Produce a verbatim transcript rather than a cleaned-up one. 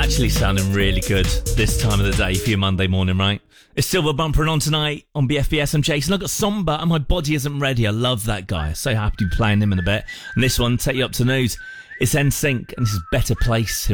Actually sounding really good this time of the day for your Monday morning, right? It's Silver Bumpering on tonight on B F B S. I'm Jason. I've got Somber and My Body Isn't Ready. I love that guy. So happy to be playing him in a bit. And this one, take you up to news. It's N Sync and this is Better Place.